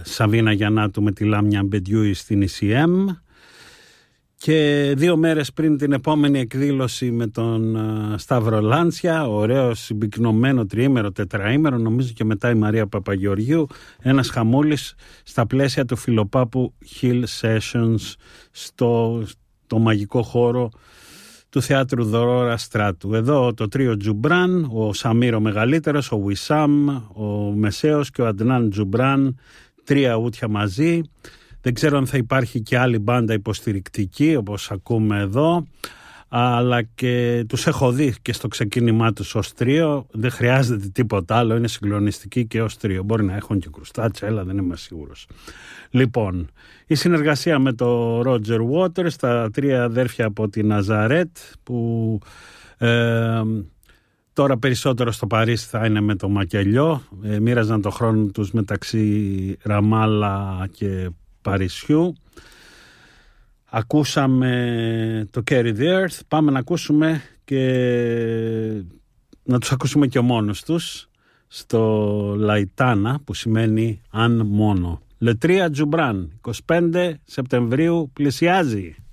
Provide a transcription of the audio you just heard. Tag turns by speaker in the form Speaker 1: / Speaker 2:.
Speaker 1: Σαβίνα Γιαννάτου με τη Λάμια Μπεντιούι στην ECM. Και 2 μέρες πριν την επόμενη εκδήλωση με τον Σταύρο Λάντσια, ωραίο συμπυκνωμένο τριήμερο, τετραήμερο, νομίζω και μετά η Μαρία Παπαγεωργίου, ένας χαμούλης στα πλαίσια του Φιλοπάπου Hill Sessions στο μαγικό χώρο του Θεάτρου Δωρόρα Στράτου. Εδώ το τρίο Τζουμπράν, ο Σαμίρο μεγαλύτερος, ο Βισάμ, ο Μεσαίος και ο Αντνάν Τζουμπράν, 3 ούτια μαζί. Δεν ξέρω αν θα υπάρχει και άλλη μπάντα υποστηρικτική όπως ακούμε εδώ, αλλά και τους έχω δει και στο ξεκίνημά τους ως τρίο. Δεν χρειάζεται τίποτα άλλο, είναι συγκλονιστική και ως τρίο. Μπορεί να έχουν και κρουστάτσα, αλλά δεν είμαι σίγουρος. Λοιπόν, η συνεργασία με το Roger Waters, τα 3 αδέρφια από τη Ναζαρέτ, που τώρα περισσότερο στο Παρίσι θα είναι με το μακελιό. Μοίραζαν το χρόνο τους μεταξύ Ραμάλα και Παρισιού. Ακούσαμε το Carry the Earth. Πάμε να ακούσουμε να τους ακούσουμε και μόνος τους στο Λαϊτάνα, που σημαίνει αν μόνο. Le Tria Τζουμπράν, 25 Σεπτεμβρίου πλησιάζει.